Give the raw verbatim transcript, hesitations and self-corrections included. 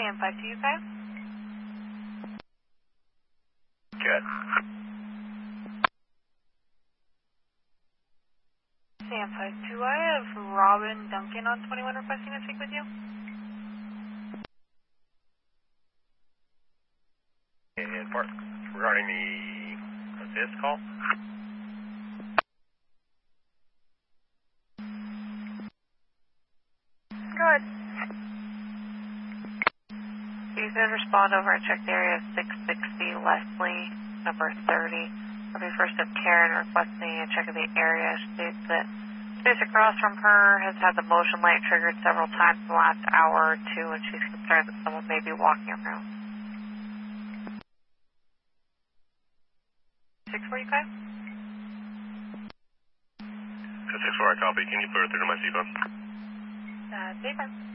Sam five two five. Good. Sam five two, I have Robin Duncan on twenty-one requesting to speak with you. And part regarding the assist call. Good. You could respond over and check the area six sixty Leslie, number thirty. I'll be first of Karen requesting a check of the area. She states that space across from her has had the motion light triggered several times in the last hour or two, and she's concerned that someone may be walking around. six forty-five? six four, I copy. Can you put it through to my C phone? Uh, safer.